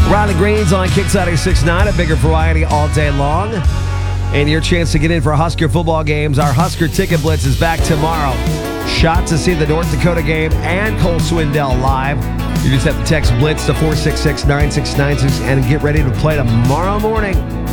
Riley Green's on Kicks 96.9, a bigger variety all day long. And your chance to get in for Husker football games. Our Husker Ticket Blitz is back tomorrow. Shot to see the North Dakota game and Cole Swindell live. You just have to text Blitz to 466-9696 and get ready to play tomorrow morning.